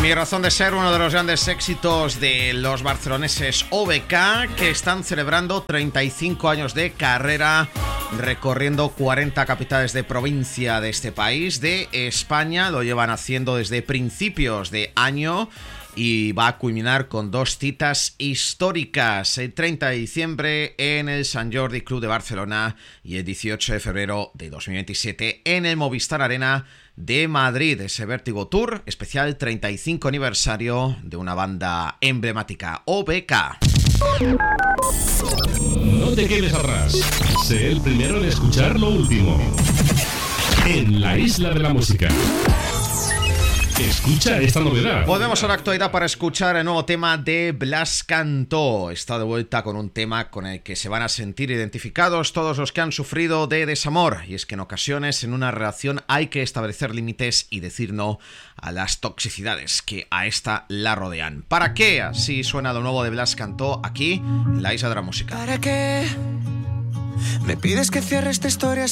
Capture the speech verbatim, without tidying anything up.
Mi razón de ser, uno de los grandes éxitos de los barceloneses O B K, que están celebrando treinta y cinco años de carrera, recorriendo cuarenta capitales de provincia de este país, de España. Lo llevan haciendo desde principios de año y va a culminar con dos citas históricas: el treinta de diciembre en el Sant Jordi Club de Barcelona y el dieciocho de febrero de dos mil veintisiete en el Movistar Arena de Madrid. Ese Vértigo Tour especial treinta y cinco aniversario de una banda emblemática, O B K. No te quedes atrás. Sé el primero en escuchar lo último en la Isla de la Música. Escucha esta novedad. Volvemos a la actualidad para escuchar el nuevo tema de Blas Cantó. Está de vuelta con un tema con el que se van a sentir identificados todos los que han sufrido de desamor. Y es que en ocasiones en una relación hay que establecer límites y decir no a las toxicidades que a esta la rodean. ¿Para qué? Así suena lo nuevo de Blas Cantó aquí en la Isla de la Música. ¿Para qué me pides que cierre esta historia?